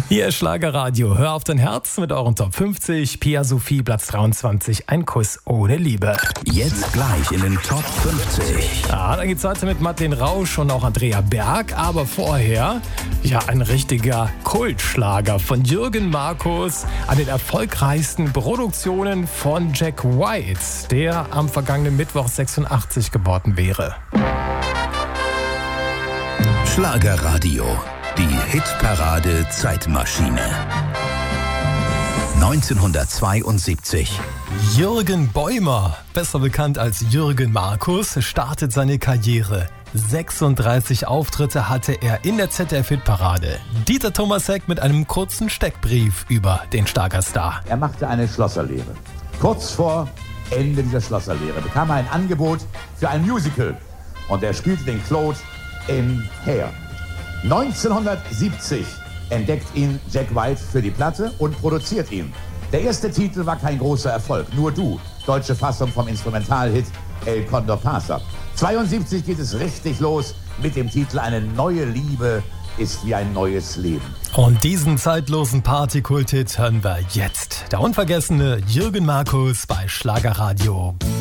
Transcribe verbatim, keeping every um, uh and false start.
Hier ist Schlagerradio. Hör auf dein Herz mit euren Top fünfzig. Pia Sophie, Platz dreiundzwanzig. Ein Kuss ohne Liebe. Jetzt gleich in den Top fünfzig. Ja, dann geht's weiter mit Martin Rausch und auch Andrea Berg. Aber vorher, ja, ein richtiger Kultschlager von Jürgen Markus an den erfolgreichsten Produktionen von Jack White, der am vergangenen Mittwoch sechsundachtzig geworden wäre. Schlagerradio. Die Hitparade Zeitmaschine. neunzehnhundertzweiundsiebzig. Jürgen Bäumer, besser bekannt als Jürgen Markus, startet seine Karriere. sechsunddreißig Auftritte hatte er in der Z D F-Hitparade. Dieter Thomasek mit einem kurzen Steckbrief über den Schlagerstar. Er machte eine Schlosserlehre. Kurz vor Ende dieser Schlosserlehre bekam er ein Angebot für ein Musical. Und er spielte den Claude in Hair. neunzehnhundertsiebzig entdeckt ihn Jack White für die Platte und produziert ihn. Der erste Titel war kein großer Erfolg, Nur du, deutsche Fassung vom Instrumentalhit El Condor Pasa. zweiundsiebzig geht es richtig los mit dem Titel Eine neue Liebe ist wie ein neues Leben. Und diesen zeitlosen Partykult-Hit hören wir jetzt. Der unvergessene Jürgen Markus bei Schlagerradio.